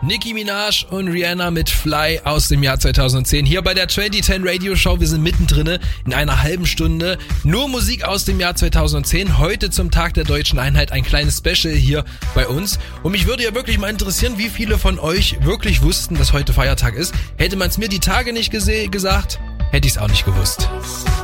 Nicki Minaj und Rihanna mit Fly aus dem Jahr 2010. Hier bei der 2010 Radio Show. Wir sind mittendrin in einer halben Stunde. Nur Musik aus dem Jahr 2010. Heute zum Tag der Deutschen Einheit ein kleines Special hier bei uns. Und mich würde ja wirklich mal interessieren, wie viele von euch wirklich wussten, dass heute Feiertag ist. Hätte man es mir die Tage nicht gesagt, hätte ich es auch nicht gewusst.